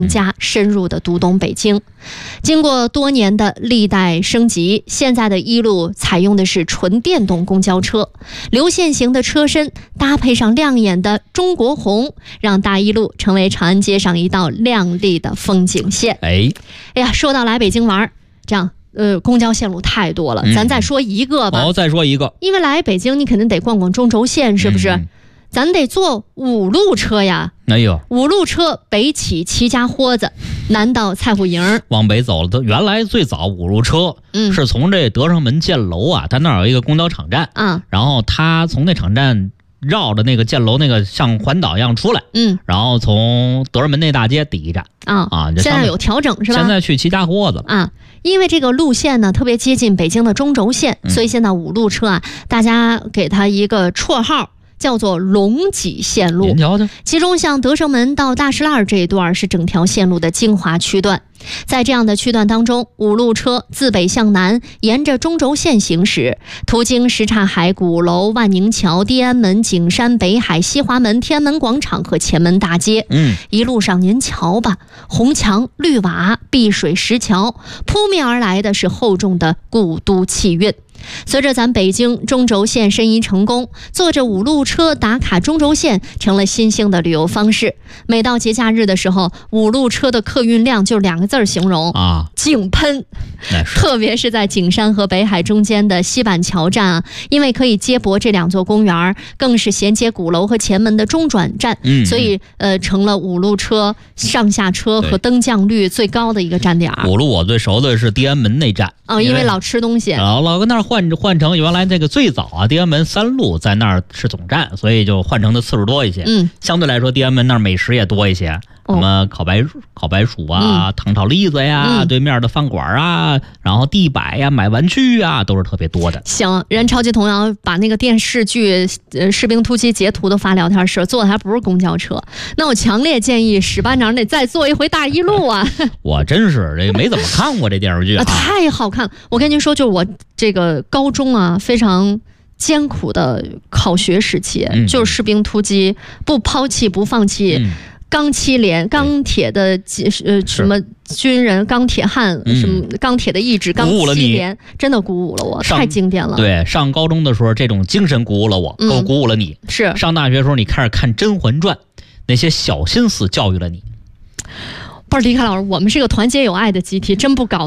加深入的读懂北京。经过多年的历代升级，现在的一路采用的是纯电动公交车，流线型的车身搭配上亮眼的中国红，让大一路成为长安街上一道亮丽的风景线。哎呀，说到来北京玩，这样公交线路太多了，咱再说一个吧。 再说一个， 因为来北京你肯定得逛逛中轴线，是不是？咱得坐5路车呀。 哎呦 ，5路车北起齐家豁子，南到菜户营， 往北走了。原来最早5路车是从这德胜门建楼啊，它那儿有一个公交场站然后它从那场站绕着那个建楼那个像环岛一样出来然后从德胜门那大街第一站现在有调整是吧？ 现在去齐家豁子因为这个路线呢特别接近北京的中轴线，所以现在5路车大家给它一个绰号，叫做龙脊线路。其中像德胜门到大石栏这一段是整条线路的精华区段。在这样的区段当中，5路车自北向南沿着中轴线行驶，途经什刹海、鼓楼、万宁桥、地安门、景山、北海、西华门、天安门广场和前门大街。一路上您瞧吧，红墙绿瓦、碧水石桥，扑面而来的是厚重的古都气韵。随着咱北京中轴线申遗成功，坐着5路车打卡中轴线成了新兴的旅游方式。每到节假日的时候，5路车的客运量就2个字形容井喷。特别是在景山和北海中间的西板桥站因为可以接驳这2座公园，更是衔接鼓楼和前门的中转站，所以成了5路车上下车和登降率最高的一个站点。 5路我最熟的是地安门那站因为老吃东西， 老跟那儿换成原来这个最早地安门3路在那儿是总站，所以就换成的次数多一些。相对来说地安门那儿美食也多一些，什么烤白薯糖炒栗子呀，对面的饭馆然后地摆呀、买玩具都是特别多的。 行，人超级童谣把那个电视剧士兵突击截图都发聊天室，坐的还不是公交车。那我强烈建议史班长得再坐一回大一路我真是这个没怎么看过这电视剧太好看了。我跟您说，就是我这个高中非常艰苦的考学时期，就是士兵突击，不抛弃不放弃，钢七连、钢铁的什么军人、钢铁汉，什么钢铁的意志，钢七连，真的鼓舞了我，太经典了。 对，上高中的时候这种精神鼓舞了我，都鼓舞了你。 是上大学的时候你开始看《甄嬛传》，那些小心思教育了你。 不是李凯老师，我们是个团结友爱的集体，真不搞